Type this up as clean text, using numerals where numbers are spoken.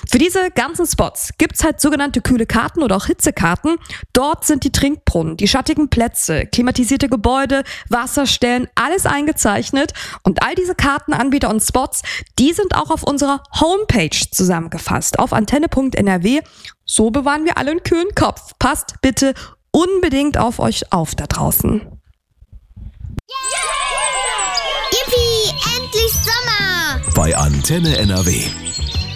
Für diese ganzen Spots gibt's halt sogenannte kühle Karten oder auch Hitzekarten. Dort sind die Trinkbrunnen, die schattigen Plätze, klimatisierte Gebäude, Wasserstellen, alles eingezeichnet. Und all diese Kartenanbieter und Spots, die sind auch auf unserer Homepage zusammengefasst, auf antenne.nrw. So bewahren wir alle einen kühlen Kopf. Passt bitte unbedingt auf euch auf da draußen. Yippie, endlich Sommer! Bei Antenne NRW.